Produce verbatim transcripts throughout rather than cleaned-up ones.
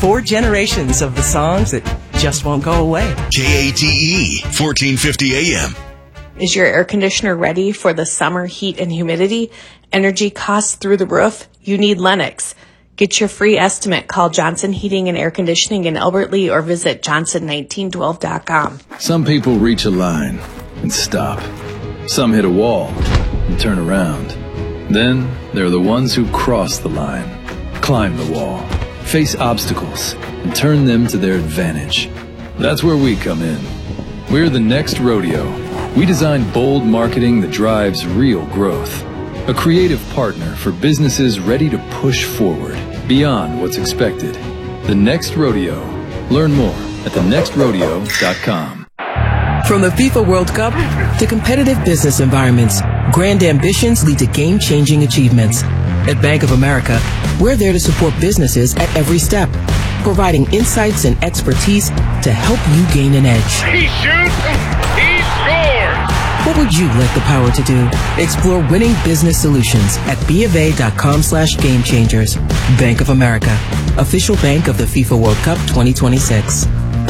Four generations of the songs that just won't go away. K A T E, fourteen fifty A M. Is your air conditioner ready for the summer heat and humidity? Energy costs through the roof? You need Lennox. Get your free estimate. Call Johnson Heating and Air Conditioning in Albert Lea or visit johnson nineteen twelve dot com. Some people reach a line and stop. Some hit a wall and turn around. Then there are the ones who cross the line, climb the wall, face obstacles, and turn them to their advantage. That's where we come in. We're the Next Rodeo. We design bold marketing that drives real growth. A creative partner for businesses ready to push forward beyond what's expected. The Next Rodeo. Learn more at the next rodeo dot com. From the FIFA World Cup to competitive business environments, grand ambitions lead to game-changing achievements. At Bank of America, we're there to support businesses at every step, providing insights and expertise to help you gain an edge. He shoots, he scores! What would you like the power to do? Explore winning business solutions at bofa.com slash game changers. Bank of America, official bank of the FIFA World Cup twenty twenty-six.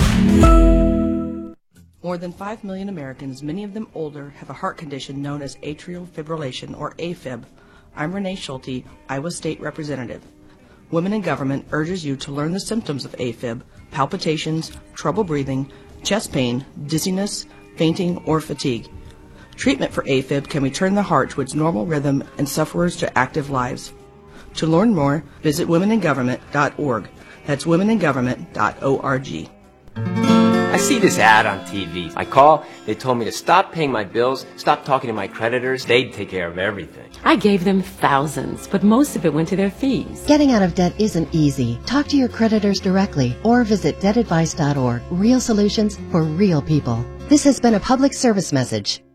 More than five million Americans, many of them older, have a heart condition known as atrial fibrillation, or AFib. I'm Renee Schulte, Iowa State Representative. Women in Government urges you to learn the symptoms of AFib: palpitations, trouble breathing, chest pain, dizziness, fainting, or fatigue. Treatment for AFib can return the heart to its normal rhythm and sufferers to active lives. To learn more, visit women in government dot org. That's women in government dot org. I see this ad on T V. I call, they told me to stop paying my bills, stop talking to my creditors, they'd take care of everything. I gave them thousands, but most of it went to their fees. Getting out of debt isn't easy. Talk to your creditors directly or visit debt advice dot org. Real solutions for real people. This has been a public service message.